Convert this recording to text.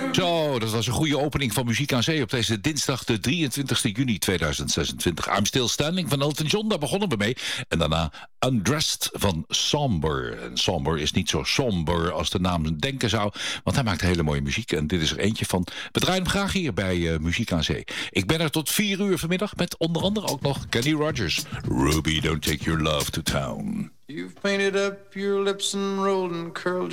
Zo, dat was een goede opening van Muziek aan Zee op deze dinsdag de 23 juni 2026. I'm Still Standing van Elton John, daar begonnen we mee. En daarna Undressed van Somber. En Somber is niet zo somber als de naam denken zou, want hij maakt hele mooie muziek. En dit is er eentje van. We draaien hem graag hier bij Muziek aan Zee. Ik ben er tot 4 uur vanmiddag met onder andere ook nog Kenny Rogers. Ruby, don't take your love to town. You've painted up your lips and rolled and curled